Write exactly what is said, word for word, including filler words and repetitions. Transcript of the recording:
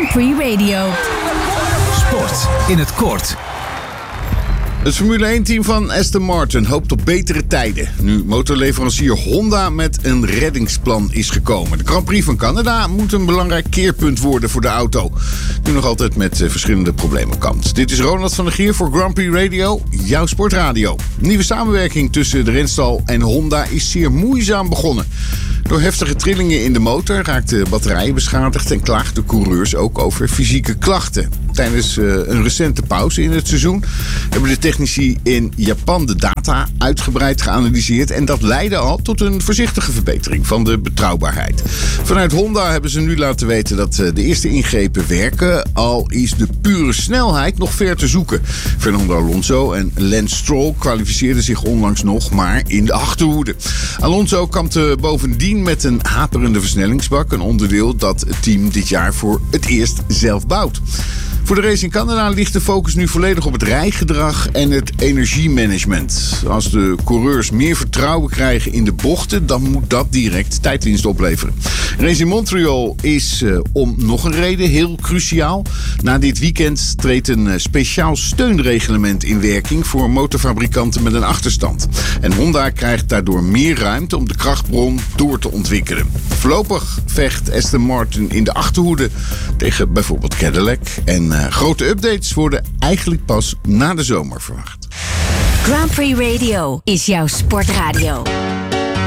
Grand Prix Radio. Sport in het kort. Het Formule één-team van Aston Martin hoopt op betere tijden. Nu motorleverancier Honda met een reddingsplan is gekomen. De Grand Prix van Canada moet een belangrijk keerpunt worden voor de auto. Nu nog altijd met verschillende problemen kampt. Dit is Ronald van der Gier voor Grand Prix Radio, jouw sportradio. Nieuwe samenwerking tussen de renstal en Honda is zeer moeizaam begonnen. Door heftige trillingen in de motor raakten batterijen beschadigd en klaagden coureurs ook over fysieke klachten. Tijdens uh, een recente pauze in het seizoen hebben de technici in Japan de data uitgebreid geanalyseerd en dat leidde al tot een voorzichtige verbetering van de betrouwbaarheid. Vanuit Honda hebben ze nu laten weten dat uh, de eerste ingrepen werken, al is de pure snelheid nog ver te zoeken. Fernando Alonso en Lance Stroll kwalificeerden zich onlangs nog, maar in de achterhoede. Alonso kampte bovendien met een haperende versnellingsbak, een onderdeel dat het team dit jaar voor het eerst zelf bouwt. Voor de race in Canada ligt de focus nu volledig op het rijgedrag en het energiemanagement. Als de coureurs meer vertrouwen krijgen in de bochten, dan moet dat direct tijdwinst opleveren. De race in Montreal is uh, om nog een reden heel cruciaal. Na dit weekend treedt een uh, speciaal steunreglement in werking voor motorfabrikanten met een achterstand. En Honda krijgt daardoor meer ruimte om de krachtbron door te ontwikkelen. Voorlopig vecht Aston Martin in de achterhoede tegen bijvoorbeeld Cadillac en uh, grote updates worden eigenlijk pas na de zomer verwacht. Grand Prix Radio is jouw sportradio.